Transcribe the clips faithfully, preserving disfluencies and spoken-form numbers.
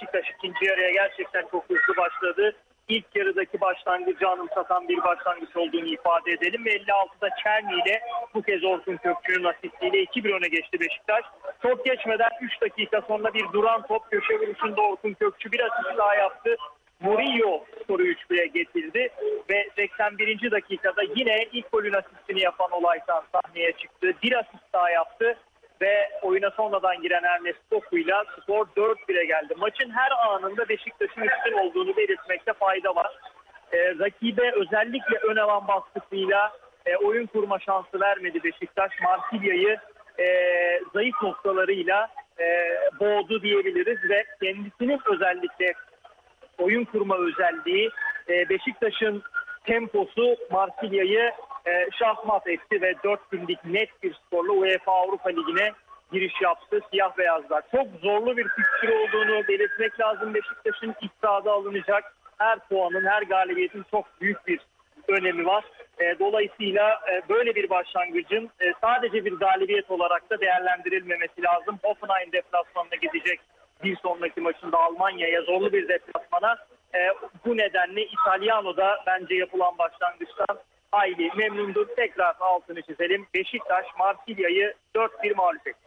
Beşiktaş ikinci yarıya gerçekten çok hızlı başladı. İlk yarıdaki başlangıcı anımsatan bir başlangıç olduğunu ifade edelim. Ve elli altıda Çerni ile bu kez Orkun Kökçü'nün asistiyle iki bir öne geçti Beşiktaş. Çok geçmeden üç dakika sonra bir duran top köşe vuruşunda Orkun Kökçü bir asist daha yaptı. Murillo skoru üç bire getirdi ve seksen birinci dakikada yine ilk golün asistini yapan Olaytan sahneye çıktı. Bir asist daha yaptı ve oyuna sonradan giren Ernest Doku'yla skor dört bire geldi. Maçın her anında Beşiktaş'ın üstün olduğunu belirtmekte fayda var. Ee, rakibe özellikle ön alan baskısıyla e, oyun kurma şansı vermedi Beşiktaş. Marsilya'yı e, zayıf noktalarıyla e, boğdu diyebiliriz ve kendisinin özellikle oyun kurma özelliği, e, Beşiktaş'ın temposu Marsilya'yı e, şahmat etti ve dört birlik net bir skorla UEFA Avrupa Ligi'ne giriş yaptı siyah beyazlar. Çok zorlu bir fikstür olduğunu belirtmek lazım. Beşiktaş'ın iddiada alınacak her puanın, her galibiyetin çok büyük bir önemi var. E, dolayısıyla e, böyle bir başlangıcın e, sadece bir galibiyet olarak da değerlendirilmemesi lazım. Hoffenheim deplasmanına gidecek bir sonraki maçında Almanya'ya, zorlu bir deplasmana. E, bu nedenle İtalyano da bence yapılan başlangıçtan hayli memnundur. Tekrar altını çizelim. Beşiktaş Marsilya'yı dört bir mağlup etti.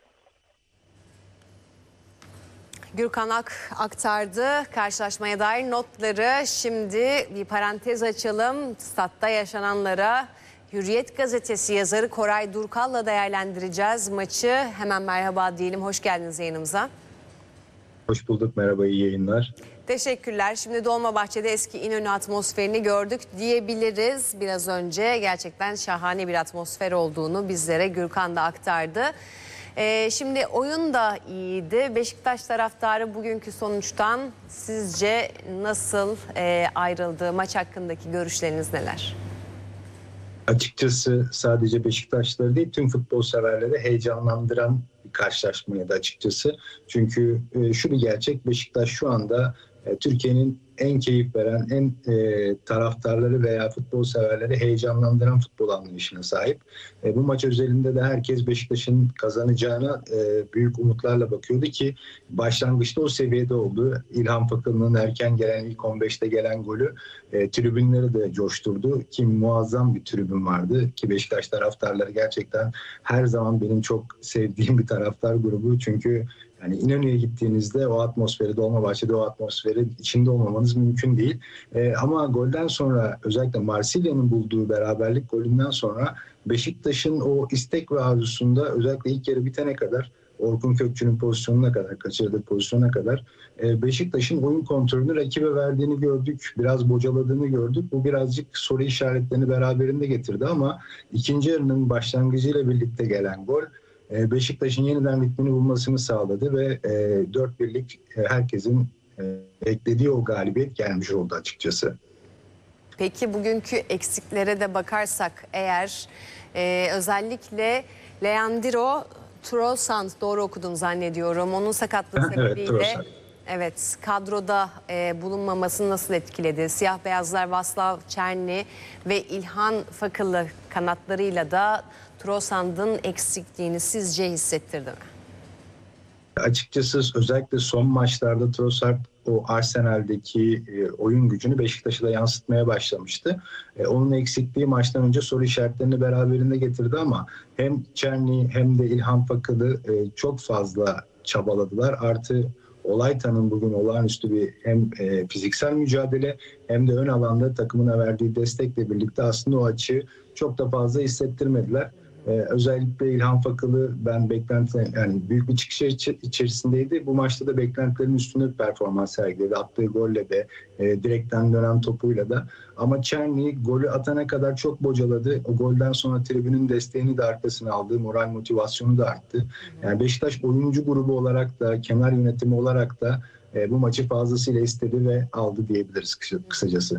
Gürkan Ak aktardı karşılaşmaya dair notları. Şimdi bir parantez açalım. Statta yaşananlara Hürriyet Gazetesi yazarı Koray Durkal'la değerlendireceğiz maçı. Hemen merhaba diyelim. Hoş geldiniz yayınımıza. Hoş bulduk. Merhaba, iyi yayınlar. Teşekkürler. Şimdi Dolmabahçe'de eski İnönü atmosferini gördük diyebiliriz. Biraz önce gerçekten şahane bir atmosfer olduğunu bizlere Gürkan da aktardı. Ee, şimdi oyun da iyiydi. Beşiktaş taraftarı bugünkü sonuçtan sizce nasıl e, ayrıldı? Maç hakkındaki görüşleriniz neler? Açıkçası sadece Beşiktaşları değil, tüm futbol severleri heyecanlandıran bir karşılaşmaydı açıkçası. Çünkü e, şu bir gerçek, Beşiktaş şu anda e, Türkiye'nin en keyif veren, en e, taraftarları veya futbol severleri heyecanlandıran futbol anlayışına sahip. E, bu maç özelinde de herkes Beşiktaş'ın kazanacağına e, büyük umutlarla bakıyordu ki başlangıçta o seviyede oldu. İlhan Fakılı'nın erken gelen ilk on beşte gelen golü e, tribünleri de coşturdu ki muazzam bir tribün vardı ki Beşiktaş taraftarları gerçekten her zaman benim çok sevdiğim bir taraftar grubu. Çünkü yani İnönü'ye gittiğinizde o atmosferi, Dolmabahçe'de o atmosferin içinde olmamanız mümkün değil. Ee, ama golden sonra özellikle Marsilya'nın bulduğu beraberlik golünden sonra Beşiktaş'ın o istek ve arzusunda özellikle ilk yarı bitene kadar, Orkun Kökçü'nün pozisyonuna kadar, kaçırdığı pozisyona kadar e, Beşiktaş'ın oyun kontrolünü rakibe verdiğini gördük. Biraz bocaladığını gördük. Bu birazcık soru işaretlerini beraberinde getirdi ama ikinci yarının başlangıcıyla birlikte gelen gol Beşiktaş'ın yeniden ritmini bulmasını sağladı ve dört birlik herkesin beklediği o galibiyet gelmiş oldu açıkçası. Peki bugünkü eksiklere de bakarsak eğer e, özellikle Leandro Trossard, doğru okudum zannediyorum. Onun sakatlığı sebebiyle evet, evet, kadroda e, bulunmaması nasıl etkiledi? Siyah beyazlar Vaslav Çerni ve İlhan Fakılı kanatlarıyla da Trossard'ın eksikliğini sizce hissettirdi mi? Açıkçası özellikle son maçlarda Trossard o Arsenal'deki e, oyun gücünü Beşiktaş'a da yansıtmaya başlamıştı. E, onun eksikliği maçtan önce soru işaretlerini beraberinde getirdi ama hem Çerni hem de İlhan Fakılı e, çok fazla çabaladılar. Artı Olaytan'ın bugün olağanüstü bir hem e, fiziksel mücadele hem de ön alanda takımına verdiği destekle birlikte aslında o açığı çok da fazla hissettirmediler. Ee, özellikle İlhan Fakılı ben beklenti yani büyük bir çıkış içerisindeydi. Bu maçta da beklentilerin üstünde bir performans sergiledi. Attığı golle de e, direkten dönen topuyla da. Ama Çerni golü atana kadar çok bocaladı. O golden sonra tribünün desteğini de arkasına aldı. Moral motivasyonu da arttı. Yani Beşiktaş oyuncu grubu olarak da kenar yönetimi olarak da e, bu maçı fazlasıyla istedi ve aldı diyebiliriz kısacası.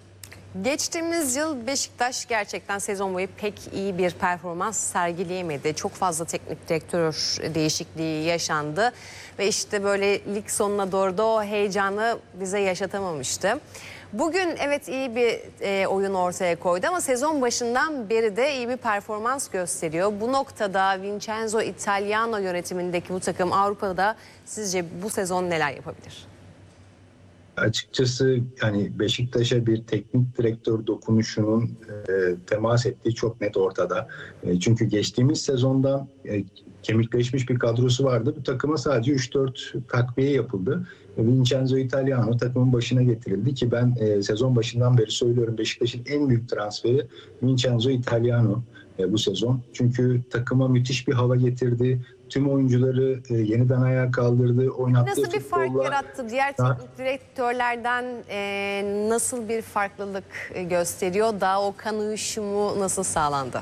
Geçtiğimiz yıl Beşiktaş gerçekten sezon boyu pek iyi bir performans sergileyemedi. Çok fazla teknik direktör değişikliği yaşandı. Ve işte böyle lig sonuna doğru da o heyecanı bize yaşatamamıştı. Bugün evet iyi bir e, oyun ortaya koydu ama sezon başından beri de iyi bir performans gösteriyor. Bu noktada Vincenzo Italiano yönetimindeki bu takım Avrupa'da sizce bu sezon neler yapabilir? Açıkçası yani Beşiktaş'a bir teknik direktör dokunuşunun e, temas ettiği çok net ortada. E, çünkü geçtiğimiz sezondan e, kemikleşmiş bir kadrosu vardı. Bu takıma sadece üç dört takviye yapıldı. Vincenzo Italiano takımın başına getirildi ki ben e, sezon başından beri söylüyorum, Beşiktaş'ın en büyük transferi Vincenzo Italiano e, bu sezon. Çünkü takıma müthiş bir hava getirdi. Tüm oyuncuları e, yeniden ayağa kaldırdı. Oynattığı Nasıl bir fark futbolla... yarattı? Diğer teknik direktörlerden e, nasıl bir farklılık e, gösteriyor? Daha o kan uyuşumu nasıl sağlandı?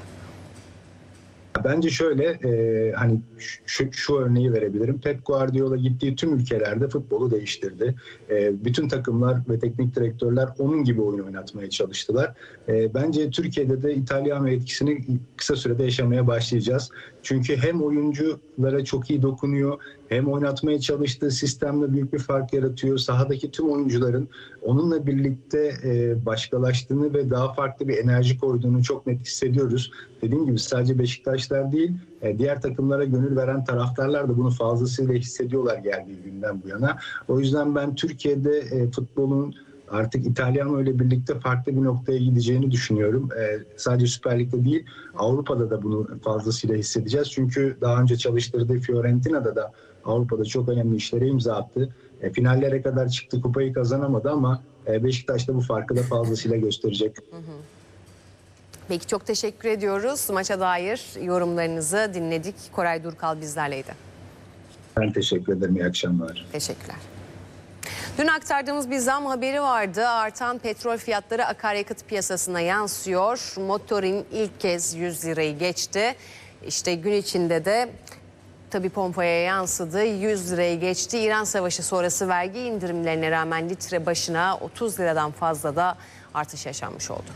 Bence şöyle, e, hani şu, şu örneği verebilirim. Pep Guardiola gittiği tüm ülkelerde futbolu değiştirdi. E, bütün takımlar ve teknik direktörler onun gibi oyun oynatmaya çalıştılar. E, bence Türkiye'de de İtalyan etkisini kısa sürede yaşamaya başlayacağız. Çünkü hem oyunculara çok iyi dokunuyor, hem oynatmaya çalıştığı sistemle büyük bir fark yaratıyor. Sahadaki tüm oyuncuların onunla birlikte e, başkalaştığını ve daha farklı bir enerji koyduğunu çok net hissediyoruz. Dediğim gibi sadece Beşiktaşlar değil, e, diğer takımlara gönül veren taraftarlar da bunu fazlasıyla hissediyorlar geldiği günden bu yana. O yüzden ben Türkiye'de e, futbolun artık İtalyano ile birlikte farklı bir noktaya gideceğini düşünüyorum. Ee, sadece Süper Lig'de değil, Avrupa'da da bunu fazlasıyla hissedeceğiz. Çünkü daha önce çalıştırdığı Fiorentina'da da Avrupa'da çok önemli işlere imza attı. E, finallere kadar çıktı, kupayı kazanamadı ama e, Beşiktaş'ta bu farkı da fazlasıyla gösterecek. Hı hı. Peki, çok teşekkür ediyoruz. Maça dair yorumlarınızı dinledik. Koray Durkal bizlerleydi. Ben teşekkür ederim. İyi akşamlar. Teşekkürler. Dün aktardığımız bir zam haberi vardı. Artan petrol fiyatları akaryakıt piyasasına yansıyor. Motorin ilk kez yüz lirayı geçti. İşte gün içinde de tabii pompaya yansıdı. yüz lirayı geçti. İran Savaşı sonrası vergi indirimlerine rağmen litre başına otuz liradan fazla da artış yaşanmış oldu.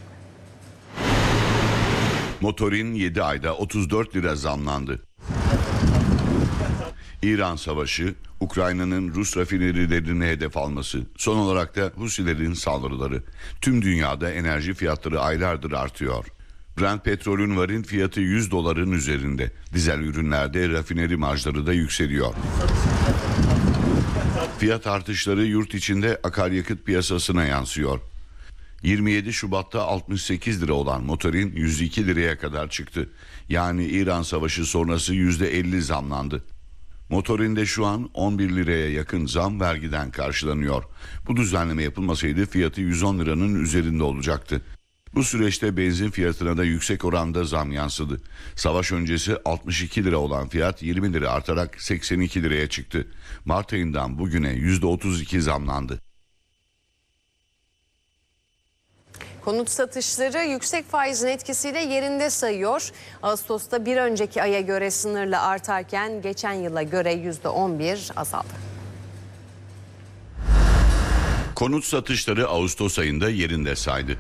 Motorin yedi ayda otuz dört lira zamlandı. İran Savaşı, Ukrayna'nın Rus rafinerilerini hedef alması, son olarak da Husilerin saldırıları. Tüm dünyada enerji fiyatları aylardır artıyor. Brent petrolün varil fiyatı yüz doların üzerinde. Dizel ürünlerde rafineri marjları da yükseliyor. Fiyat artışları yurt içinde akaryakıt piyasasına yansıyor. yirmi yedi Şubat'ta altmış sekiz lira olan motorin yüz iki liraya kadar çıktı. Yani İran Savaşı sonrası yüzde elli zamlandı. Motorinde şu an on bir liraya yakın zam vergiden karşılanıyor. Bu düzenleme yapılmasaydı fiyatı yüz on liranın üzerinde olacaktı. Bu süreçte benzin fiyatına da yüksek oranda zam yansıdı. Savaş öncesi altmış iki lira olan fiyat yirmi lira artarak seksen iki liraya çıktı. Mart ayından bugüne yüzde otuz iki zamlandı. Konut satışları yüksek faizin etkisiyle yerinde sayıyor. Ağustos'ta bir önceki aya göre sınırla artarken geçen yıla göre yüzde on bir azaldı. Konut satışları Ağustos ayında yerinde saydı.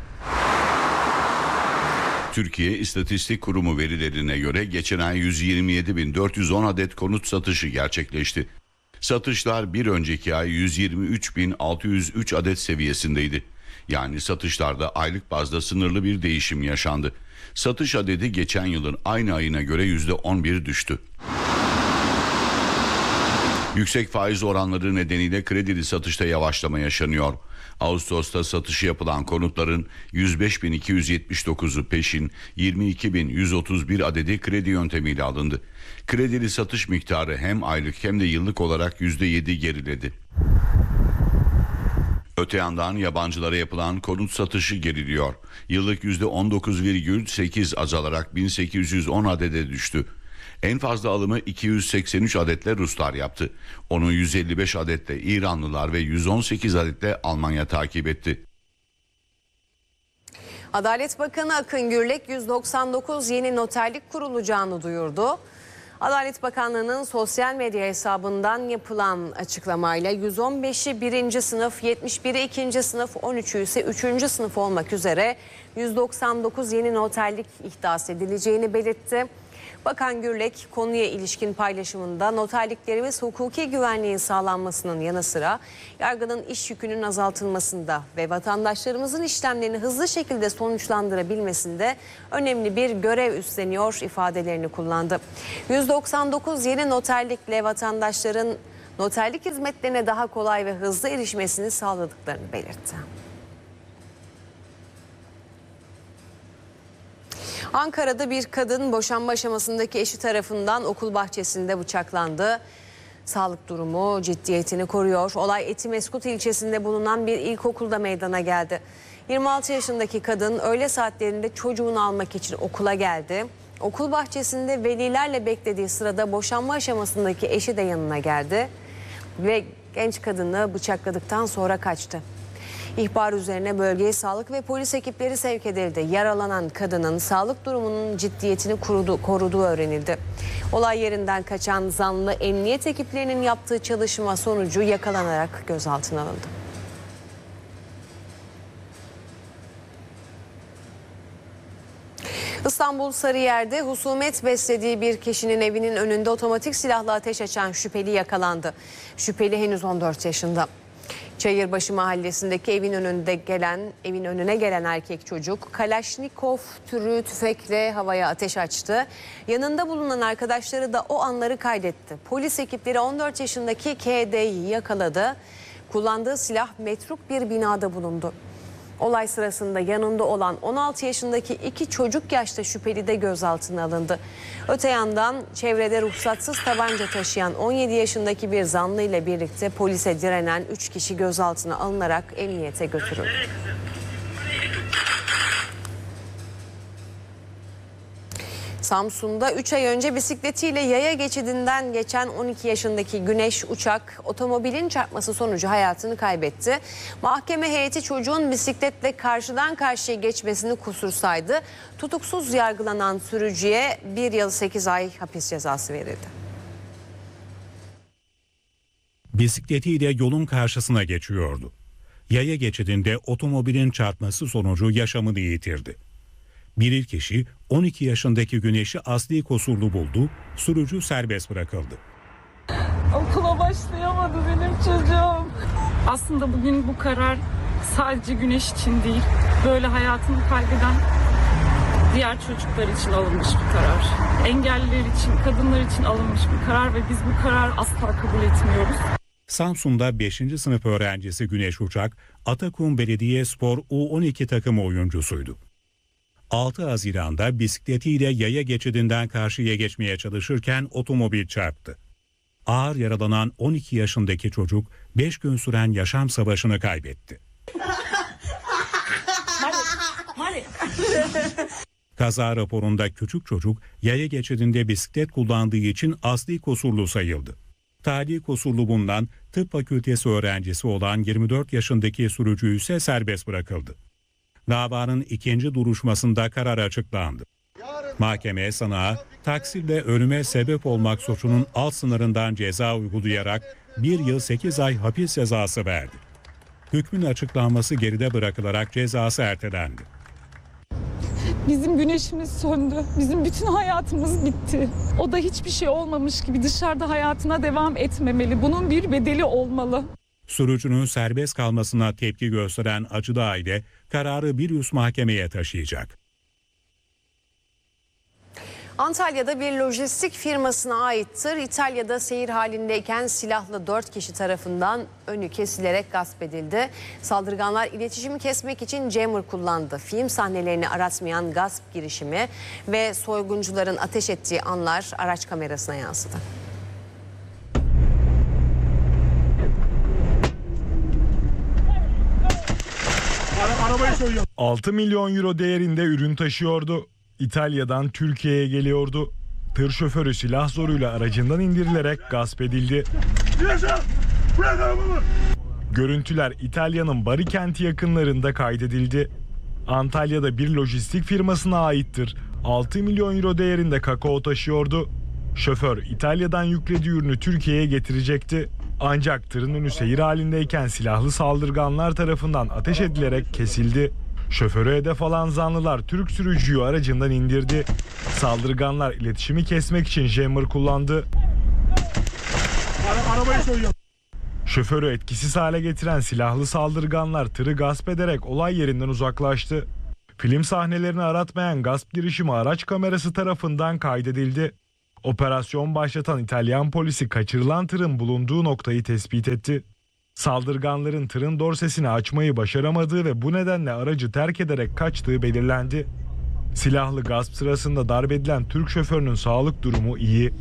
Türkiye İstatistik Kurumu verilerine göre geçen ay yüz yirmi yedi bin dört yüz on adet konut satışı gerçekleşti. Satışlar bir önceki ay yüz yirmi üç bin altı yüz üç adet seviyesindeydi. Yani satışlarda aylık bazda sınırlı bir değişim yaşandı. Satış adedi geçen yılın aynı ayına göre yüzde on bir düştü. Yüksek faiz oranları nedeniyle kredili satışta yavaşlama yaşanıyor. Ağustos'ta satışı yapılan konutların yüz beş bin iki yüz yetmiş dokuzu peşin, yirmi iki bin yüz otuz bir adedi kredi yöntemiyle alındı. Kredili satış miktarı hem aylık hem de yıllık olarak yüzde yedi geriledi. Öte yandan yabancılara yapılan konut satışı geriliyor. Yıllık yüzde on dokuz virgül sekiz azalarak bin sekiz yüz on adede düştü. En fazla alımı iki yüz seksen üç adetle Ruslar yaptı. Onu yüz elli beş adetle İranlılar ve yüz on sekiz adetle Almanya takip etti. Adalet Bakanı Akın Gürlek yüz doksan dokuz yeni noterlik kurulacağını duyurdu. Adalet Bakanlığı'nın sosyal medya hesabından yapılan açıklamayla yüz on beşi birinci sınıf, yetmiş biri ikinci sınıf, on üçü ise üçüncü sınıf olmak üzere yüz doksan dokuz yeni noterlik ihdas edileceğini belirtti. Bakan Gürlek konuya ilişkin paylaşımında noterliklerimiz hukuki güvenliğin sağlanmasının yanı sıra yargının iş yükünün azaltılmasında ve vatandaşlarımızın işlemlerini hızlı şekilde sonuçlandırabilmesinde önemli bir görev üstleniyor ifadelerini kullandı. yüz doksan dokuz yeni noterlikle vatandaşların noterlik hizmetlerine daha kolay ve hızlı erişmesini sağladıklarını belirtti. Ankara'da bir kadın boşanma aşamasındaki eşi tarafından okul bahçesinde bıçaklandı. Sağlık durumu ciddiyetini koruyor. Olay Etimeskut ilçesinde bulunan bir ilkokulda meydana geldi. yirmi altı yaşındaki kadın öğle saatlerinde çocuğunu almak için okula geldi. Okul bahçesinde velilerle beklediği sırada boşanma aşamasındaki eşi de yanına geldi ve genç kadını bıçakladıktan sonra kaçtı. İhbar üzerine bölgeye sağlık ve polis ekipleri sevk edildi. Yaralanan kadının sağlık durumunun ciddiyetini korudu, koruduğu öğrenildi. Olay yerinden kaçan zanlı emniyet ekiplerinin yaptığı çalışma sonucu yakalanarak gözaltına alındı. İstanbul Sarıyer'de husumet beslediği bir kişinin evinin önünde otomatik silahla ateş açan şüpheli yakalandı. Şüpheli henüz on dört yaşında. Çayırbaşı mahallesindeki evin önünde gelen evin önüne gelen erkek çocuk Kalaşnikov türü tüfekle havaya ateş açtı. Yanında bulunan arkadaşları da o anları kaydetti. Polis ekipleri on dört yaşındaki K D'yi yakaladı. Kullandığı silah metruk bir binada bulundu. Olay sırasında yanında olan on altı yaşındaki iki çocuk yaşta şüpheli de gözaltına alındı. Öte yandan çevrede ruhsatsız tabanca taşıyan on yedi yaşındaki bir zanlı ile birlikte polise direnen üç kişi gözaltına alınarak emniyete götürüldü. Samsun'da üç ay önce bisikletiyle yaya geçidinden geçen on iki yaşındaki Güneş Uçak otomobilin çarpması sonucu hayatını kaybetti. Mahkeme heyeti çocuğun bisikletle karşıdan karşıya geçmesini kusur saydı. Tutuksuz yargılanan sürücüye bir yıl sekiz ay hapis cezası verildi. Bisikletiyle yolun karşısına geçiyordu. Yaya geçidinde otomobilin çarpması sonucu yaşamını yitirdi. Bilirkişi on iki yaşındaki Güneş'i asli kusurlu buldu, sürücü serbest bırakıldı. Okula başlayamadı benim çocuğum. Aslında bugün bu karar sadece Güneş için değil, böyle hayatını kaybeden diğer çocuklar için alınmış bir karar. Engelliler için, kadınlar için alınmış bir karar ve biz bu kararı asla kabul etmiyoruz. Samsun'da beşinci sınıf öğrencisi Güneş Uçak, Atakum Belediyespor U on iki takımı oyuncusuydu. altı Haziran'da bisikletiyle yaya geçidinden karşıya geçmeye çalışırken otomobil çarptı. Ağır yaralanan on iki yaşındaki çocuk beş gün süren yaşam savaşını kaybetti. Kaza raporunda küçük çocuk yaya geçidinde bisiklet kullandığı için asli kusurlu sayıldı. Tali kusurlu bulunan tıp fakültesi öğrencisi olan yirmi dört yaşındaki sürücü ise serbest bırakıldı. Davanın ikinci duruşmasında karar açıklandı. Mahkeme sanığa taksirle ölüme sebep olmak suçunun alt sınırından ceza uygulayarak bir yıl sekiz ay hapis cezası verdi. Hükmün açıklanması geride bırakılarak cezası ertelendi. Bizim güneşimiz söndü. Bizim bütün hayatımız bitti. O da hiçbir şey olmamış gibi dışarıda hayatına devam etmemeli. Bunun bir bedeli olmalı. Sürücünün serbest kalmasına tepki gösteren acılı aile kararı bir üst mahkemeye taşıyacak. Antalya'da bir lojistik firmasına aittir. İtalya'da seyir halindeyken silahlı dört kişi tarafından önü kesilerek gasp edildi. Saldırganlar iletişimi kesmek için jammer kullandı. Film sahnelerini aratmayan gasp girişimi ve soyguncuların ateş ettiği anlar araç kamerasına yansıdı. altı milyon euro değerinde ürün taşıyordu. İtalya'dan Türkiye'ye geliyordu. Tır şoförü silah zoruyla aracından indirilerek gasp edildi. Görüntüler İtalya'nın Bari kenti yakınlarında kaydedildi. Antalya'da bir lojistik firmasına aittir. altı milyon euro değerinde kakao taşıyordu. Şoför İtalya'dan yüklediği ürünü Türkiye'ye getirecekti. Ancak tırın önü seyir halindeyken silahlı saldırganlar tarafından ateş edilerek kesildi. Şoförü hedef alan zanlılar Türk sürücüyü aracından indirdi. Saldırganlar iletişimi kesmek için jammer kullandı. Arabayı soyuyor. Şoförü etkisiz hale getiren silahlı saldırganlar tırı gasp ederek olay yerinden uzaklaştı. Film sahnelerini aratmayan gasp girişimi araç kamerası tarafından kaydedildi. Operasyon başlatan İtalyan polisi kaçırılan tırın bulunduğu noktayı tespit etti. Saldırganların tırın dorsesini açmayı başaramadığı ve bu nedenle aracı terk ederek kaçtığı belirlendi. Silahlı gasp sırasında darp edilen Türk şoförünün sağlık durumu iyi.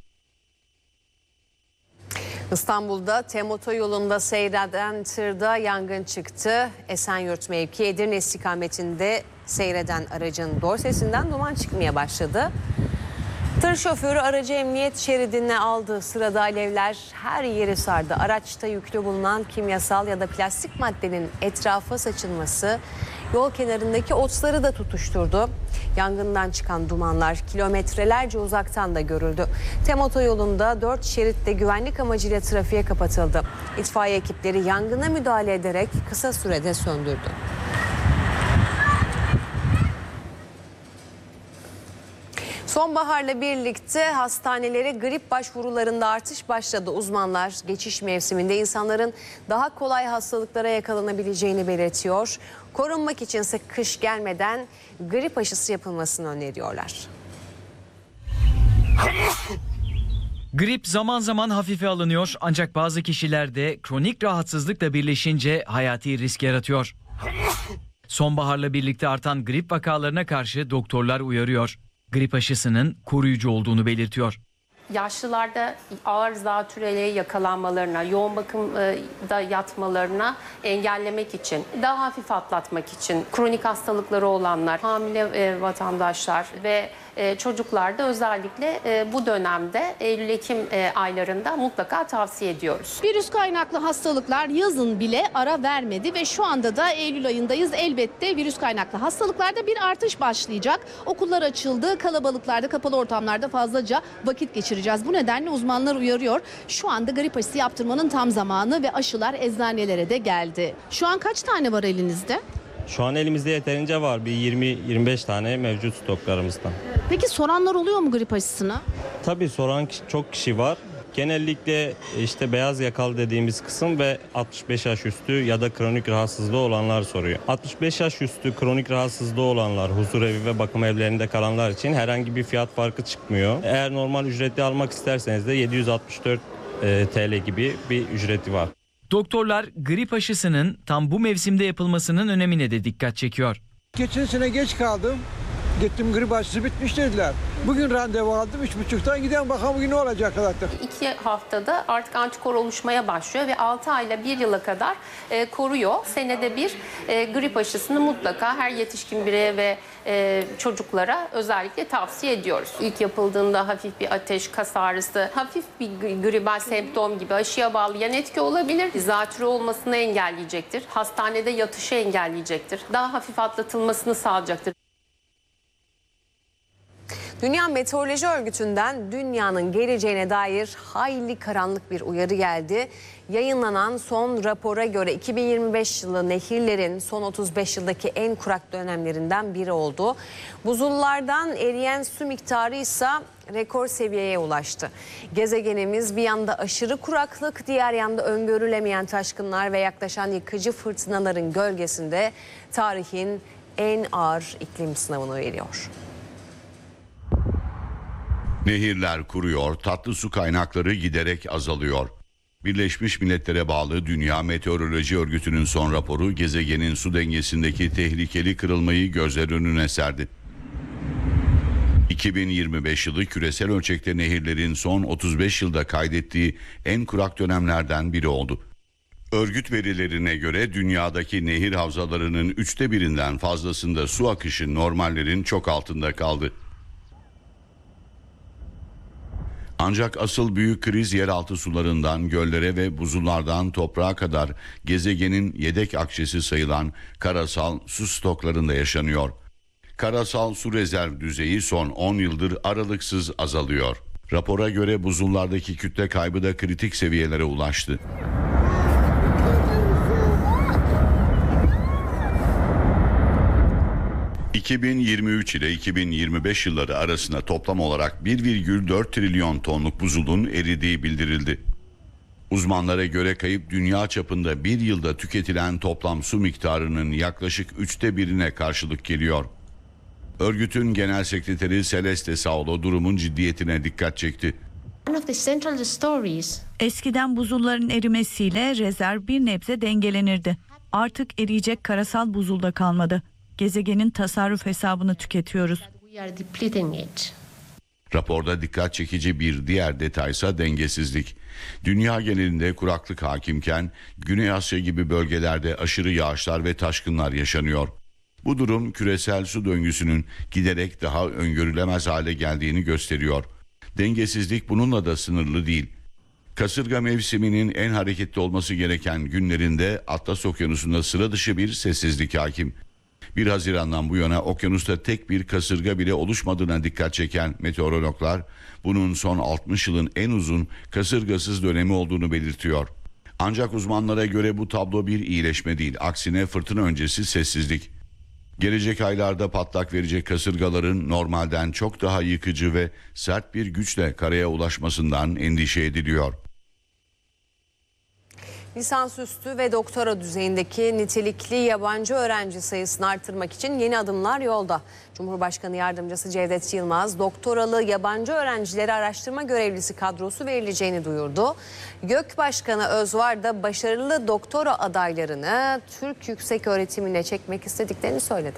İstanbul'da Tem otoyolunda seyreden tırda yangın çıktı. Esenyurt mevki Edirne istikametinde seyreden aracın dorsesinden duman çıkmaya başladı. Tır şoförü aracı emniyet şeridine aldığı sırada alevler her yeri sardı. Araçta yüklü bulunan kimyasal ya da plastik maddenin etrafa saçılması yol kenarındaki otları da tutuşturdu. Yangından çıkan dumanlar kilometrelerce uzaktan da görüldü. Tem otoyolunda dört şeritte güvenlik amacıyla trafiğe kapatıldı. İtfaiye ekipleri yangına müdahale ederek kısa sürede söndürdü. Sonbaharla birlikte hastanelere grip başvurularında artış başladı. Uzmanlar geçiş mevsiminde insanların daha kolay hastalıklara yakalanabileceğini belirtiyor. Korunmak içinse kış gelmeden grip aşısı yapılmasını öneriyorlar. Grip zaman zaman hafife alınıyor ancak bazı kişilerde kronik rahatsızlıkla birleşince hayati risk yaratıyor. Sonbaharla birlikte artan grip vakalarına karşı doktorlar uyarıyor. Grip aşısının koruyucu olduğunu belirtiyor. Yaşlılarda ağır zatürreye yakalanmalarına, yoğun bakımda yatmalarına engellemek için, daha hafif atlatmak için kronik hastalıkları olanlar, hamile vatandaşlar ve çocuklarda özellikle bu dönemde Eylül-Ekim aylarında mutlaka tavsiye ediyoruz. Virüs kaynaklı hastalıklar yazın bile ara vermedi ve şu anda da Eylül ayındayız. Elbette virüs kaynaklı hastalıklarda bir artış başlayacak. Okullar açıldı, kalabalıklarda, kapalı ortamlarda fazlaca vakit geçireceğiz. Bu nedenle uzmanlar uyarıyor. Şu anda grip aşısı yaptırmanın tam zamanı ve aşılar eczanelere de geldi. Şu an kaç tane var elinizde? Şu an elimizde yeterince var. Bir yirmi yirmi beş tane mevcut stoklarımızdan. Peki soranlar oluyor mu grip aşısına? Tabii soran çok kişi var. Genellikle işte beyaz yakalı dediğimiz kısım ve altmış beş yaş üstü ya da kronik rahatsızlığı olanlar soruyor. altmış beş yaş üstü kronik rahatsızlığı olanlar, huzurevi ve bakım evlerinde kalanlar için herhangi bir fiyat farkı çıkmıyor. Eğer normal ücretli almak isterseniz de yedi yüz altmış dört T L gibi bir ücreti var. Doktorlar grip aşısının tam bu mevsimde yapılmasının önemine de dikkat çekiyor. Geçen sene geç kaldım. Gittim grip aşısı bitmiş dediler. Bugün randevu aldım. Üç buçuktan giden bakalım bugün ne olacak artık. İki haftada artık antikor oluşmaya başlıyor ve altı ayla bir yıla kadar e, koruyor. Senede bir e, grip aşısını mutlaka her yetişkin bireye ve e, çocuklara özellikle tavsiye ediyoruz. İlk yapıldığında hafif bir ateş, kas ağrısı, hafif bir gribal semptom gibi aşıya bağlı yan etki olabilir. Zatürre olmasını engelleyecektir. Hastanede yatışı engelleyecektir. Daha hafif atlatılmasını sağlayacaktır. Dünya Meteoroloji Örgütü'nden dünyanın geleceğine dair hayli karanlık bir uyarı geldi. Yayınlanan son rapora göre iki bin yirmi beş yılı nehirlerin son otuz beş yıldaki en kurak dönemlerinden biri oldu. Buzullardan eriyen su miktarı ise rekor seviyeye ulaştı. Gezegenimiz bir yanda aşırı kuraklık, diğer yanda öngörülemeyen taşkınlar ve yaklaşan yıkıcı fırtınaların gölgesinde tarihin en ağır iklim sınavını veriyor. Nehirler kuruyor, tatlı su kaynakları giderek azalıyor. Birleşmiş Milletler'e bağlı Dünya Meteoroloji Örgütü'nün son raporu gezegenin su dengesindeki tehlikeli kırılmayı gözler önüne serdi. iki bin yirmi beş yılı küresel ölçekte nehirlerin son otuz beş yılda kaydettiği en kurak dönemlerden biri oldu. Örgüt verilerine göre dünyadaki nehir havzalarının üçte birinden fazlasında su akışı normallerin çok altında kaldı. Ancak asıl büyük kriz yeraltı sularından göllere ve buzullardan toprağa kadar gezegenin yedek akçesi sayılan karasal su stoklarında yaşanıyor. Karasal su rezerv düzeyi son on yıldır aralıksız azalıyor. Rapora göre buzullardaki kütle kaybı da kritik seviyelere ulaştı. iki bin yirmi üç ile iki bin yirmi beş yılları arasında toplam olarak bir virgül dört trilyon tonluk buzulun eridiği bildirildi. Uzmanlara göre kayıp dünya çapında bir yılda tüketilen toplam su miktarının yaklaşık üçte birine karşılık geliyor. Örgütün genel sekreteri Celeste Saulo durumun ciddiyetine dikkat çekti. Eskiden buzulların erimesiyle rezerv bir nebze dengelenirdi. Artık eriyecek karasal buzul da kalmadı. Gezegenin tasarruf hesabını tüketiyoruz. Raporda dikkat çekici bir diğer detaysa dengesizlik. Dünya genelinde kuraklık hakimken Güney Asya gibi bölgelerde aşırı yağışlar ve taşkınlar yaşanıyor. Bu durum küresel su döngüsünün giderek daha öngörülemez hale geldiğini gösteriyor. Dengesizlik bununla da sınırlı değil. Kasırga mevsiminin en hareketli olması gereken günlerinde Atlas Okyanusu'nda sıra dışı bir sessizlik hakim. bir Haziran'dan bu yana okyanusta tek bir kasırga bile oluşmadığına dikkat çeken meteorologlar bunun son altmış yılın en uzun kasırgasız dönemi olduğunu belirtiyor. Ancak uzmanlara göre bu tablo bir iyileşme değil, aksine fırtına öncesi sessizlik. Gelecek aylarda patlak verecek kasırgaların normalden çok daha yıkıcı ve sert bir güçle karaya ulaşmasından endişe ediliyor. Lisansüstü ve doktora düzeyindeki nitelikli yabancı öğrenci sayısını artırmak için yeni adımlar yolda. Cumhurbaşkanı Yardımcısı Cevdet Yılmaz, doktoralı yabancı öğrencileri araştırma görevlisi kadrosu verileceğini duyurdu. YÖK Başkanı Özvar da başarılı doktora adaylarını Türk yüksek öğretimine çekmek istediklerini söyledi.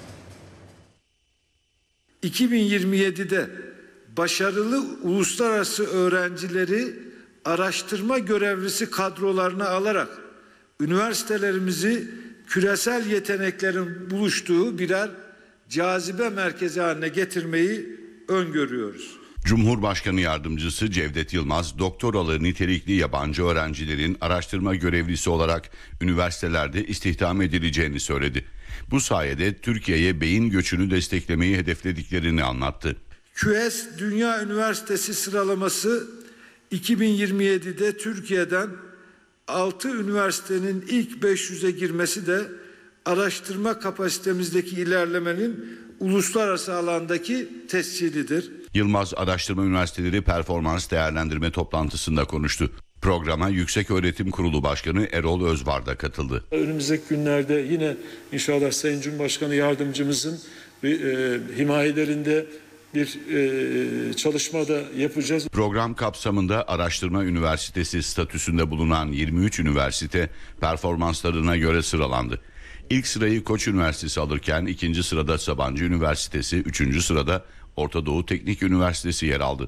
iki bin yirmi yedi'de başarılı uluslararası öğrencileri araştırma görevlisi kadrolarına alarak üniversitelerimizi küresel yeteneklerin buluştuğu birer cazibe merkezi haline getirmeyi öngörüyoruz. Cumhurbaşkanı Yardımcısı Cevdet Yılmaz, doktoralı nitelikli yabancı öğrencilerin araştırma görevlisi olarak üniversitelerde istihdam edileceğini söyledi. Bu sayede Türkiye'ye beyin göçünü desteklemeyi hedeflediklerini anlattı. Q S Dünya Üniversitesi sıralaması iki bin yirmi yedi'de Türkiye'den altı üniversitenin ilk beş yüze girmesi de araştırma kapasitemizdeki ilerlemenin uluslararası alandaki tescilidir. Yılmaz, araştırma üniversiteleri performans değerlendirme toplantısında konuştu. Programa Yükseköğretim Kurulu Başkanı Erol Özvar da katıldı. Önümüzdeki günlerde yine inşallah Sayın Cumhurbaşkanı Yardımcımızın bir, e, himayelerinde bir e, çalışma da yapacağız. Program kapsamında araştırma üniversitesi statüsünde bulunan yirmi üç üniversite performanslarına göre sıralandı. İlk sırayı Koç Üniversitesi alırken ikinci sırada Sabancı Üniversitesi, üçüncü sırada Orta Doğu Teknik Üniversitesi yer aldı.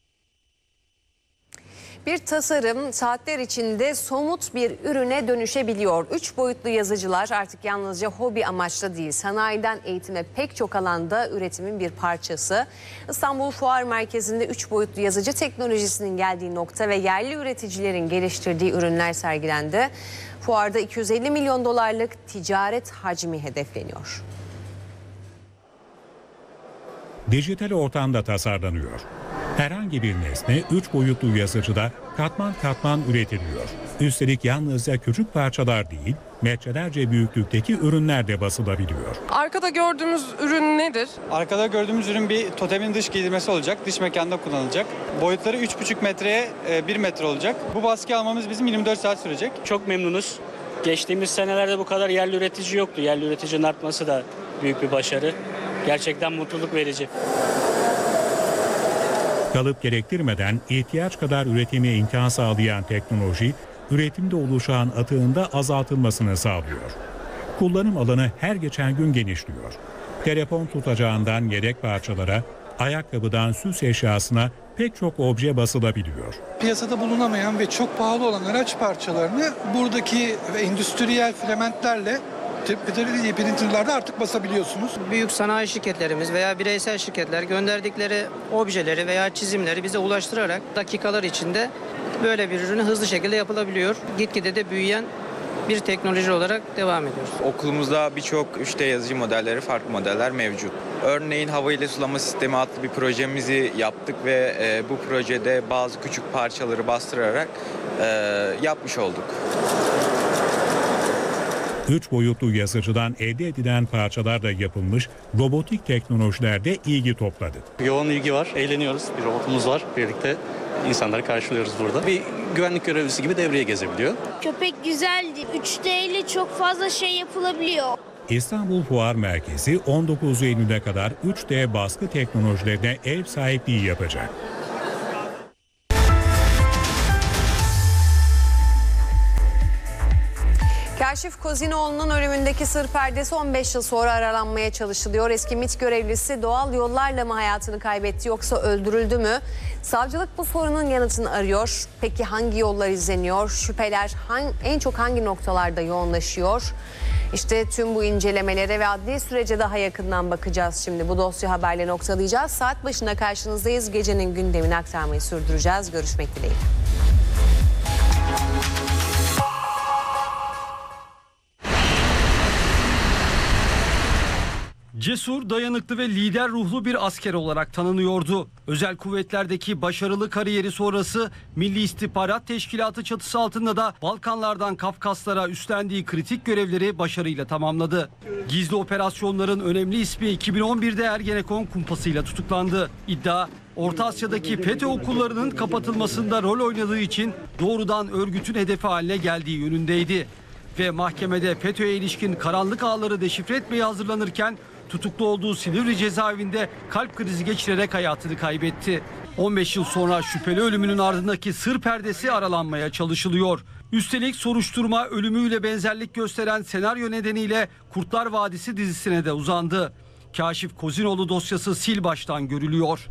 Bir tasarım saatler içinde somut bir ürüne dönüşebiliyor. Üç boyutlu yazıcılar artık yalnızca hobi amaçlı değil, sanayiden eğitime pek çok alanda üretimin bir parçası. İstanbul Fuar Merkezi'nde üç boyutlu yazıcı teknolojisinin geldiği nokta ve yerli üreticilerin geliştirdiği ürünler sergilendi. Fuarda iki yüz elli milyon dolarlık ticaret hacmi hedefleniyor. Dijital ortamda tasarlanıyor. Herhangi bir nesne üç boyutlu yazıcıda katman katman üretiliyor. Üstelik yalnızca küçük parçalar değil, metrelerce büyüklükteki ürünler de basılabiliyor. Arkada gördüğümüz ürün nedir? Arkada gördüğümüz ürün bir totemin dış giydirmesi olacak. Dış mekanda kullanılacak. Boyutları üç buçuk metreye bir metre olacak. Bu baskı almamız bizim yirmi dört saat sürecek. Çok memnunuz. Geçtiğimiz senelerde bu kadar yerli üretici yoktu. Yerli üreticinin artması da büyük bir başarı. Gerçekten mutluluk verici. Kalıp gerektirmeden ihtiyaç kadar üretime imkan sağlayan teknoloji, üretimde oluşan atığın da azaltılmasını sağlıyor. Kullanım alanı her geçen gün genişliyor. Telefon tutacağından yedek parçalara, ayakkabıdan süs eşyasına pek çok obje basılabiliyor. Piyasada bulunamayan ve çok pahalı olan araç parçalarını buradaki endüstriyel filamentlerle printerlerde artık basabiliyorsunuz. Büyük sanayi şirketlerimiz veya bireysel şirketler gönderdikleri objeleri veya çizimleri bize ulaştırarak dakikalar içinde böyle bir ürünü hızlı şekilde yapılabiliyor. Gitgide de büyüyen bir teknoloji olarak devam ediyoruz. Okulumuzda birçok üç D yazıcı modelleri, farklı modeller mevcut. Örneğin hava ile sulama sistemi adlı bir projemizi yaptık ve e, bu projede bazı küçük parçaları bastırarak e, yapmış olduk. Üç boyutlu yazıcıdan elde edilen parçalarla yapılmış robotik teknolojilerde ilgi topladı. Yoğun ilgi var, eğleniyoruz. Bir robotumuz var, birlikte insanları karşılıyoruz burada. Bir güvenlik görevlisi gibi devreye gezebiliyor. Köpek güzeldi. üç D ile çok fazla şey yapılabiliyor. İstanbul Fuar Merkezi on dokuz Eylül'e kadar üç D baskı teknolojilerine ev sahipliği yapacak. Kaşif Kozinoğlu'nun ölümündeki sır perdesi on beş yıl sonra aralanmaya çalışılıyor. Eski MİT görevlisi doğal yollarla mı hayatını kaybetti yoksa öldürüldü mü? Savcılık bu sorunun yanıtını arıyor. Peki hangi yollar izleniyor? Şüpheler hangi, en çok hangi noktalarda yoğunlaşıyor? İşte tüm bu incelemelere ve adli sürece daha yakından bakacağız şimdi. Bu dosya haberle noktalayacağız. Saat başına karşınızdayız. Gecenin gündemini aktarmayı sürdüreceğiz. Görüşmek dileğiyle. Cesur, dayanıklı ve lider ruhlu bir asker olarak tanınıyordu. Özel kuvvetlerdeki başarılı kariyeri sonrası Milli İstihbarat Teşkilatı çatısı altında da Balkanlardan Kafkaslara üstlendiği kritik görevleri başarıyla tamamladı. Gizli operasyonların önemli ismi iki bin on birde Ergenekon kumpasıyla tutuklandı. İddia, Orta Asya'daki FETÖ okullarının kapatılmasında rol oynadığı için doğrudan örgütün hedefi haline geldiği yönündeydi. Ve mahkemede FETÖ'ye ilişkin karanlık ağları deşifre etmeye hazırlanırken tutuklu olduğu Silivri cezaevinde kalp krizi geçirerek hayatını kaybetti. on beş yıl sonra şüpheli ölümünün ardındaki sır perdesi aralanmaya çalışılıyor. Üstelik soruşturma ölümüyle benzerlik gösteren senaryo nedeniyle Kurtlar Vadisi dizisine de uzandı. Kaşif Kozinoğlu dosyası sil baştan görülüyor.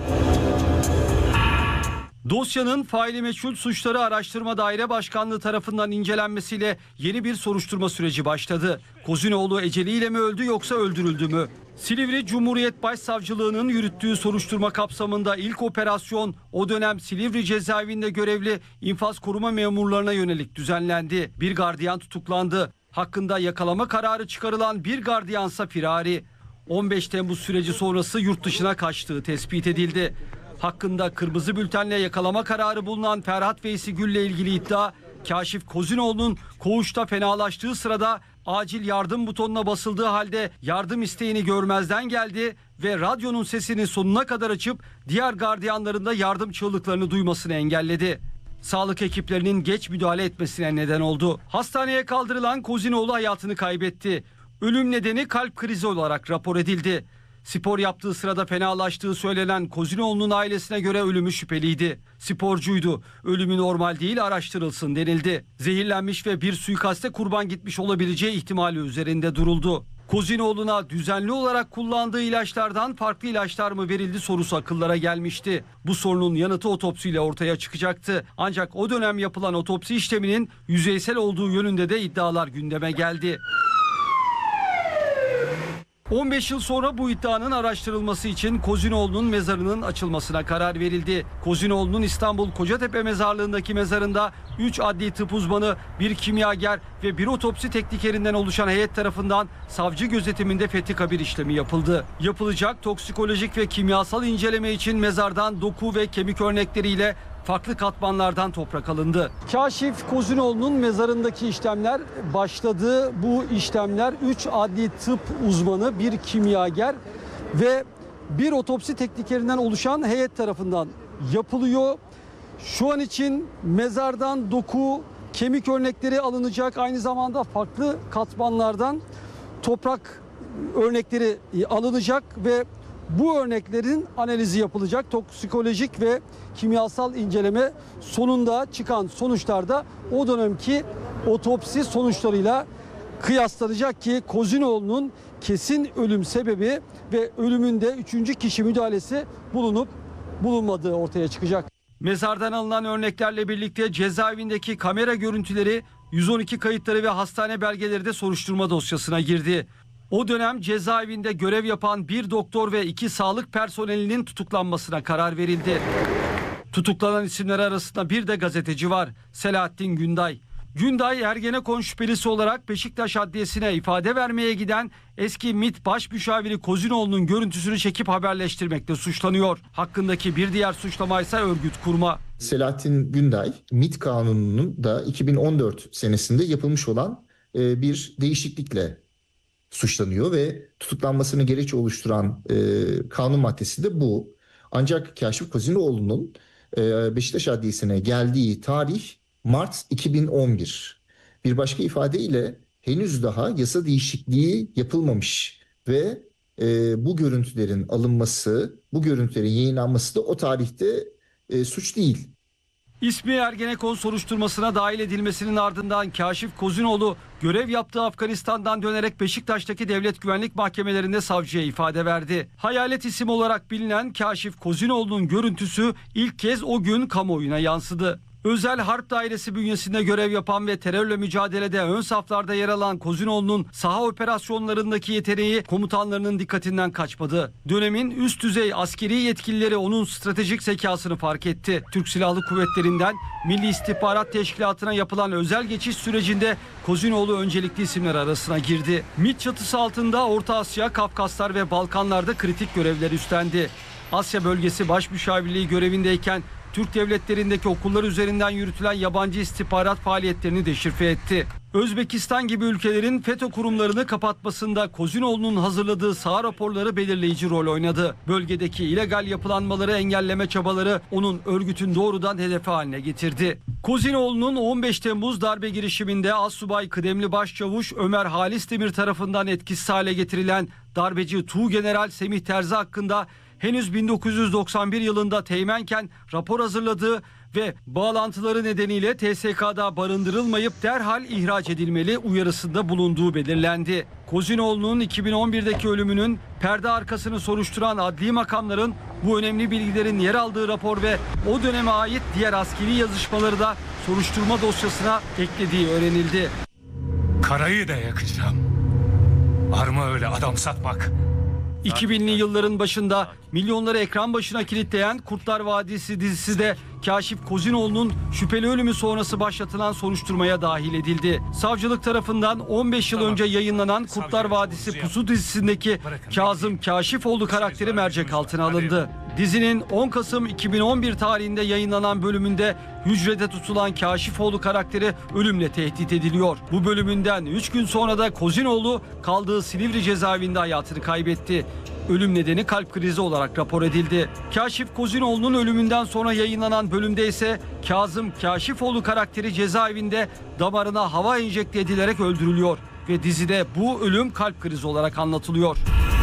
Dosyanın faili meçhul suçları araştırma daire başkanlığı tarafından incelenmesiyle yeni bir soruşturma süreci başladı. Kozinoğlu eceliyle mi öldü yoksa öldürüldü mü? Silivri Cumhuriyet Başsavcılığı'nın yürüttüğü soruşturma kapsamında ilk operasyon o dönem Silivri cezaevinde görevli infaz koruma memurlarına yönelik düzenlendi. Bir gardiyan tutuklandı. Hakkında yakalama kararı çıkarılan bir gardiyansa firari. on beş Temmuz süreci sonrası yurt dışına kaçtığı tespit edildi. Hakkında kırmızı bültenle yakalama kararı bulunan Ferhat Veysi Gül'le ilgili iddia, Kaşif Kozinoğlu'nun koğuşta fenalaştığı sırada acil yardım butonuna basıldığı halde yardım isteğini görmezden geldi ve radyonun sesini sonuna kadar açıp diğer gardiyanların da yardım çığlıklarını duymasını engelledi. Sağlık ekiplerinin geç müdahale etmesine neden oldu. Hastaneye kaldırılan Kozinoğlu hayatını kaybetti. Ölüm nedeni kalp krizi olarak rapor edildi. Spor yaptığı sırada fenalaştığı söylenen Kozinoğlu'nun ailesine göre ölümü şüpheliydi. Sporcuydu. Ölümü normal değil, araştırılsın denildi. Zehirlenmiş ve bir suikaste kurban gitmiş olabileceği ihtimali üzerinde duruldu. Kozinoğlu'na düzenli olarak kullandığı ilaçlardan farklı ilaçlar mı verildi sorusu akıllara gelmişti. Bu sorunun yanıtı otopsiyle ortaya çıkacaktı. Ancak o dönem yapılan otopsi işleminin yüzeysel olduğu yönünde de iddialar gündeme geldi. on beş yıl sonra bu iddianın araştırılması için Kozinoğlu'nun mezarının açılmasına karar verildi. Kozinoğlu'nun İstanbul Kocatepe mezarlığındaki mezarında üç adli tıp uzmanı, bir kimyager ve bir otopsi teknikerinden oluşan heyet tarafından savcı gözetiminde fethi kabir işlemi yapıldı. Yapılacak toksikolojik ve kimyasal inceleme için mezardan doku ve kemik örnekleriyle farklı katmanlardan toprak alındı. Kaşif Kozinoğlu'nun mezarındaki işlemler başladı. Bu işlemler üç adli tıp uzmanı, bir kimyager ve bir otopsi teknikerinden oluşan heyet tarafından yapılıyor. Şu an için mezardan doku, kemik örnekleri alınacak. Aynı zamanda farklı katmanlardan toprak örnekleri alınacak ve bu örneklerin analizi yapılacak. Toksikolojik ve kimyasal inceleme sonunda çıkan sonuçlarda o dönemki otopsi sonuçlarıyla kıyaslanacak ki Kozinoğlu'nun kesin ölüm sebebi ve ölümünde üçüncü kişi müdahalesi bulunup bulunmadığı ortaya çıkacak. Mezardan alınan örneklerle birlikte cezaevindeki kamera görüntüleri, yüz on iki kayıtları ve hastane belgeleri de soruşturma dosyasına girdi. O dönem cezaevinde görev yapan bir doktor ve iki sağlık personelinin tutuklanmasına karar verildi. Tutuklanan isimler arasında bir de gazeteci var, Selahattin Günday. Günday, Ergenekon şüphelisi olarak Beşiktaş Adliyesi'ne ifade vermeye giden eski MİT Başmüşaviri Kozinoğlu'nun görüntüsünü çekip haberleştirmekle suçlanıyor. Hakkındaki bir diğer suçlama ise örgüt kurma. Selahattin Günday, MİT kanununun da iki bin on dört senesinde yapılmış olan bir değişiklikle suçlanıyor ve tutuklanmasını gerekçe oluşturan e, kanun maddesi de bu. Ancak Kaşif Kozinoğlu'nun e, Beşiktaş Adliyesi'ne geldiği tarih Mart iki bin on bir. Bir başka ifadeyle henüz daha yasa değişikliği yapılmamış ve e, bu görüntülerin alınması, bu görüntülerin yayınlanması da o tarihte e, suç değil. İsmi Ergenekon soruşturmasına dahil edilmesinin ardından Kaşif Kozinoğlu görev yaptığı Afganistan'dan dönerek Beşiktaş'taki devlet güvenlik mahkemelerinde savcıya ifade verdi. Hayalet isim olarak bilinen Kaşif Kozinoğlu'nun görüntüsü ilk kez o gün kamuoyuna yansıdı. Özel Harp Dairesi bünyesinde görev yapan ve terörle mücadelede ön saflarda yer alan Kozinoğlu'nun saha operasyonlarındaki yeteneği komutanlarının dikkatinden kaçmadı. Dönemin üst düzey askeri yetkilileri onun stratejik zekasını fark etti. Türk Silahlı Kuvvetleri'nden Milli İstihbarat Teşkilatı'na yapılan özel geçiş sürecinde Kozinoğlu öncelikli isimler arasına girdi. MİT çatısı altında Orta Asya, Kafkaslar ve Balkanlar'da kritik görevler üstlendi. Asya Bölgesi Başmüşavirliği görevindeyken Türk devletlerindeki okullar üzerinden yürütülen yabancı istihbarat faaliyetlerini deşifre etti. Özbekistan gibi ülkelerin FETÖ kurumlarını kapatmasında Kozinoğlu'nun hazırladığı saha raporları belirleyici rol oynadı. Bölgedeki illegal yapılanmaları engelleme çabaları onun örgütün doğrudan hedefi haline getirdi. Kozinoğlu'nun on beş Temmuz darbe girişiminde Assubay Kıdemli Başçavuş Ömer Halis Demir tarafından etkisiz hale getirilen darbeci Tuğgeneral Semih Terzi hakkında henüz bin dokuz yüz doksan bir yılında teğmenken rapor hazırladığı ve bağlantıları nedeniyle T S K'da barındırılmayıp derhal ihraç edilmeli uyarısında bulunduğu belirlendi. Kozinoğlu'nun iki bin on birdeki ölümünün perde arkasını soruşturan adli makamların bu önemli bilgilerin yer aldığı rapor ve o döneme ait diğer askeri yazışmaları da soruşturma dosyasına eklediği öğrenildi. Karayı da yakacağım. Var mı öyle adam satmak? iki binli yılların başında milyonları ekran başına kilitleyen Kurtlar Vadisi dizisi de Kaşif Kozinoğlu'nun şüpheli ölümü sonrası başlatılan soruşturmaya dahil edildi. Savcılık tarafından on beş yıl önce yayınlanan Kurtlar Vadisi Pusu dizisindeki Kazım Kaşifoğlu karakteri mercek altına alındı. Dizinin on Kasım iki bin on bir tarihinde yayınlanan bölümünde hücrede tutulan Kaşifoğlu karakteri ölümle tehdit ediliyor. Bu bölümünden üç gün sonra da Kozinoğlu kaldığı Silivri cezaevinde hayatını kaybetti. Ölüm nedeni kalp krizi olarak rapor edildi. Kaşif Kozinoğlu'nun ölümünden sonra yayınlanan bölümde ise Kazım Kaşifoğlu karakteri cezaevinde damarına hava enjekte edilerek öldürülüyor ve dizide bu ölüm kalp krizi olarak anlatılıyor.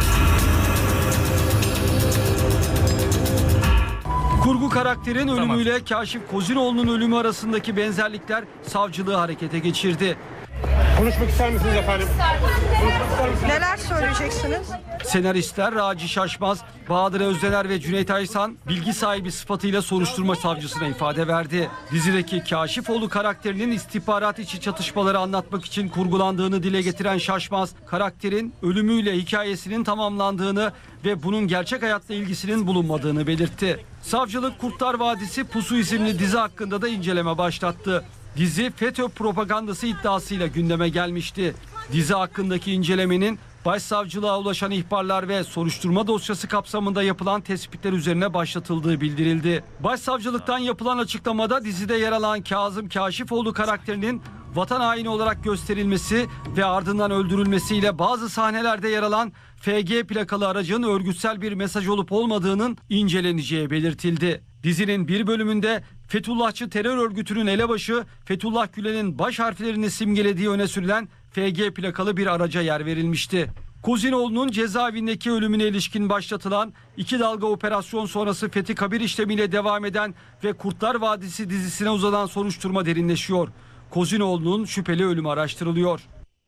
Kurgu karakterin ölümüyle Kaşif Kozinoğlu'nun ölümü arasındaki benzerlikler savcılığı harekete geçirdi. Konuşmak ister misiniz efendim? Neler söyleyeceksiniz? Senaristler Raci Şaşmaz, Bahadır Özdener ve Cüneyt Aysan bilgi sahibi sıfatıyla soruşturma savcısına ifade verdi. Dizideki Kaşifoğlu karakterinin istihbarat içi çatışmaları anlatmak için kurgulandığını dile getiren Şaşmaz, karakterin ölümüyle hikayesinin tamamlandığını ve bunun gerçek hayatla ilgisinin bulunmadığını belirtti. Savcılık Kurtlar Vadisi Pusu isimli dizi hakkında da inceleme başlattı. Dizi FETÖ propagandası iddiasıyla gündeme gelmişti. Dizi hakkındaki incelemenin başsavcılığa ulaşan ihbarlar ve soruşturma dosyası kapsamında yapılan tespitler üzerine başlatıldığı bildirildi. Başsavcılıktan yapılan açıklamada dizide yer alan Kazım Kaşifoğlu karakterinin vatan haini olarak gösterilmesi ve ardından öldürülmesiyle bazı sahnelerde yer alan F G plakalı aracın örgütsel bir mesaj olup olmadığının inceleneceği belirtildi. Dizinin bir bölümünde Fethullahçı terör örgütünün elebaşı Fethullah Gülen'in baş harflerini simgelediği öne sürülen F G plakalı bir araca yer verilmişti. Kozinoğlu'nun cezaevindeki ölümüne ilişkin başlatılan iki dalga operasyon sonrası Fethi Kabir işlemiyle devam eden ve Kurtlar Vadisi dizisine uzanan soruşturma derinleşiyor. Kozinoğlu'nun şüpheli ölümü araştırılıyor.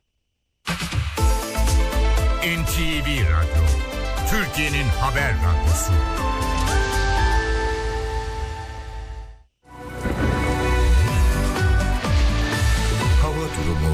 N T V Radyo, Türkiye'nin haber radyosu. Hava durumu.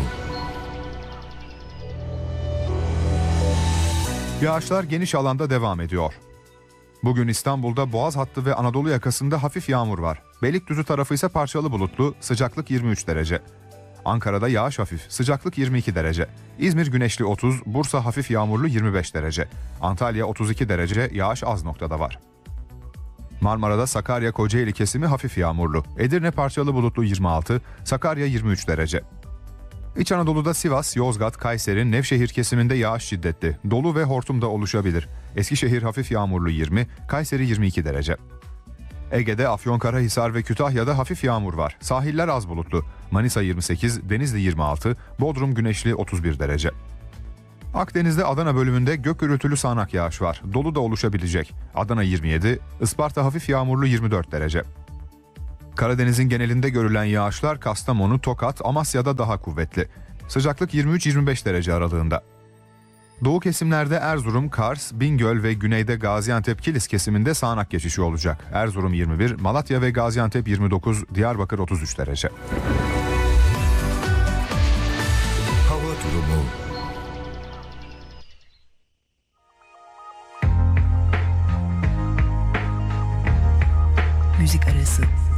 Yağışlar geniş alanda devam ediyor. Bugün İstanbul'da Boğaz hattı ve Anadolu yakasında hafif yağmur var. Beylikdüzü tarafı ise parçalı bulutlu, sıcaklık yirmi üç derece. Ankara'da yağış hafif, sıcaklık yirmi iki derece. İzmir güneşli otuz, Bursa hafif yağmurlu yirmi beş derece. Antalya otuz iki derece, yağış az noktada var. Marmara'da Sakarya Kocaeli kesimi hafif yağmurlu. Edirne parçalı bulutlu yirmi altı, Sakarya yirmi üç derece. İç Anadolu'da Sivas, Yozgat, Kayseri, Nevşehir kesiminde yağış şiddetli. Dolu ve hortum da oluşabilir. Eskişehir hafif yağmurlu yirmi, Kayseri yirmi iki derece. Ege'de Afyonkarahisar ve Kütahya'da hafif yağmur var. Sahiller az bulutlu. Manisa yirmi sekiz, Denizli yirmi altı, Bodrum güneşli otuz bir derece. Akdeniz'de Adana bölümünde gök gürültülü sağanak yağış var. Dolu da oluşabilecek. Adana yirmi yedi, Isparta hafif yağmurlu yirmi dört derece. Karadeniz'in genelinde görülen yağışlar Kastamonu, Tokat, Amasya'da daha kuvvetli. Sıcaklık yirmi üç yirmi beş derece aralığında. Doğu kesimlerde Erzurum, Kars, Bingöl ve güneyde Gaziantep Kilis kesiminde sağanak geçişi olacak. Erzurum yirmi bir, Malatya ve Gaziantep yirmi dokuz, Diyarbakır otuz üç derece. Hava durumu. Müzik arası.